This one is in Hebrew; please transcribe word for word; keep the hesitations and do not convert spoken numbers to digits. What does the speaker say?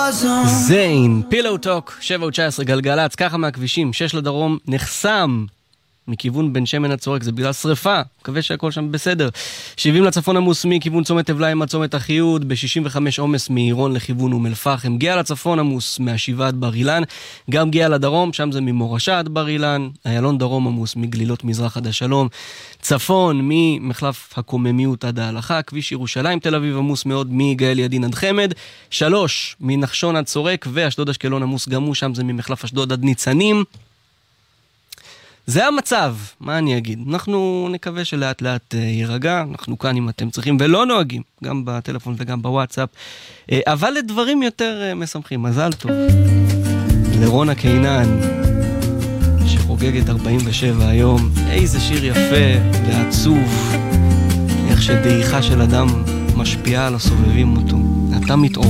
זיין, פילו טוק, שבע ותשע עשרה גלגלץ, ככה מהכבישים, שש לדרום, נחסם מכיוון בן שמן הצורק, זה בגלל שריפה, מקווה שהכל שם בסדר. שבעים לצפון עמוס מכיוון צומת אבליים עד צומת החיוד, ב-שישים וחמש עומס מעירון לכיוון אום אל-פחם. גאה לצפון עמוס מהשבעה עד בר אילן, גם גאה לדרום, שם זה ממורשה עד בר אילן, איילון דרום עמוס מגלילות מזרח עד השלום, צפון ממחלף הקוממיות עד ההלכה, כביש ירושלים תל אביב עמוס מאוד מגאל ידין עד חמד, שלוש מנחשון עד סורק, ואשדוד אשקלון עמוס גם הוא, שם זה ממחלף אשדוד עד ניצנים. זה המצב, מה אני אגיד? אנחנו נקווה שלאט לאט יירגע, אנחנו כאן אם אתם צריכים ולא נוהגים, גם בטלפון וגם בוואטסאפ, אבל לדברים יותר משמחים, מזל טוב. לרונה קינן, שחוגגת ארבעים ושבע היום, איזה שיר יפה ועצוב, איך שדעיכה של אדם משפיעה על הסובבים אותו. אתה מתעורר.